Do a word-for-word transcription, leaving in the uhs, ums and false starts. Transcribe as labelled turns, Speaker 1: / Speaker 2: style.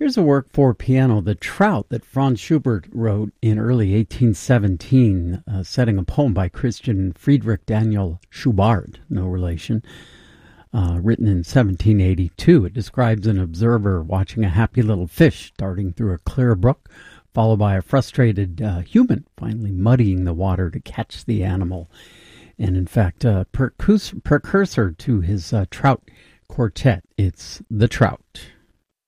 Speaker 1: Here's a work for piano, The Trout, that Franz Schubert wrote in early eighteen seventeen, uh, setting a poem by Christian Friedrich Daniel Schubart, no relation, uh, written in seventeen eighty-two. It describes an observer watching a happy little fish darting through a clear brook, followed by a frustrated uh, human finally muddying the water to catch the animal. And in fact, a precursor, precursor to his uh, Trout Quartet, it's The Trout.